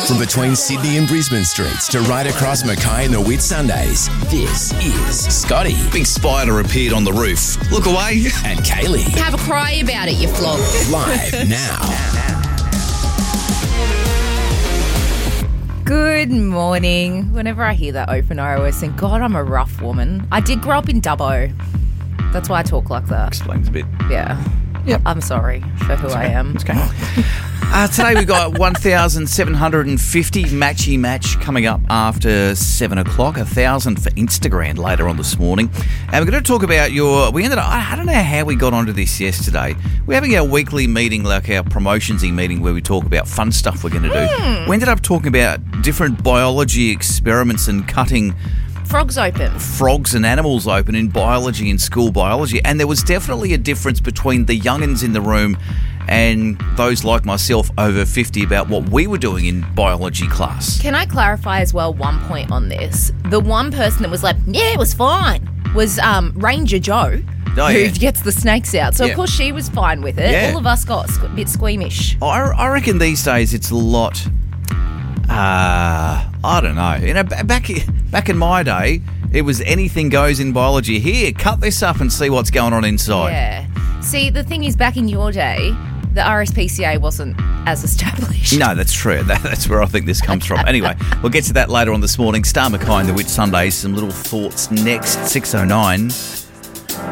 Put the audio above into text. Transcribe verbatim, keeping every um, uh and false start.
From between Sydney and Brisbane streets to right across Mackay and the Whitsundays, this is Scotty. Big spider appeared on the roof. Look away. And Kaylee. Have a cry about it, you flog. Live now. Good morning. Whenever I hear that opener, I always think, God, I'm a rough woman. I did grow up in Dubbo. That's why I talk like that. Explains a bit. Yeah. Yep. I'm sorry for who I am. It's okay. Uh, today we've got one thousand seven hundred fifty matchy match coming up after seven o'clock, one thousand for Instagram later on this morning. And we're going to talk about your... We ended up... I don't know how we got onto this yesterday. We're having our weekly meeting, like our promotionsy meeting, where we talk about fun stuff we're going to do. Mm. We ended up talking about different biology experiments and cutting... Frogs open. Frogs and animals open in biology and school biology. And there was definitely a difference between the young'uns in the room and those like myself over fifty about what we were doing in biology class. Can I clarify as well one point on this? The one person that was like, yeah, it was fine, was um, Ranger Joe, Oh, who yeah. gets the snakes out. So, Yeah. of course, she was fine with it. Yeah. All of us got a bit squeamish. I, I reckon these days it's a lot... Uh, I don't know. You know, b- back back in my day, it was anything goes in biology. Here, cut this up and see what's going on inside. Yeah. See, the thing is, back in your day, the R S P C A wasn't as established. No, that's true. That, that's where I think this comes from. Anyway, we'll get to that later on this morning. Star Mackay and the Whitsundays, some little thoughts next, six oh nine.